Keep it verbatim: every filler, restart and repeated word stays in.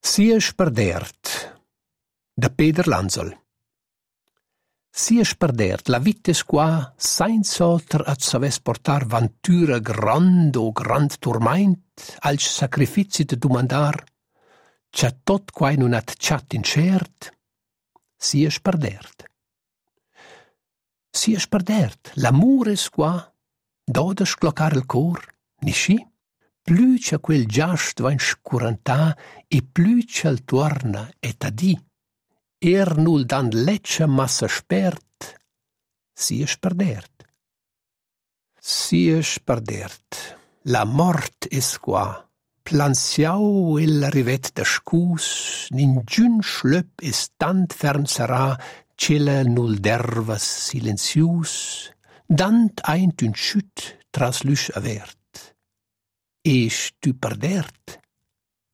Sia sperdert, da Peter Lanzol. Sia sperdert, la vita es qua, senza oltre a saves portar ventura grand o grand turment, als sacrifici de domandar, c'è tot quai non at chat incert, sia sperdert. Sia sperdert, l'amore es qua, doda scloccar il cor, ni sci? Plü c'è quel giast vain scurantà e plü c'el torna et a di. Er nul dan leccia massa spert, sia sperdert. Sia sperdert, la mort es qua, plansiau el rivet da scus, ningiun schlöp es tant fern sarà, cella nul dervas silenzius, dant eint un schütt tras lüsch avert. E stu perdert,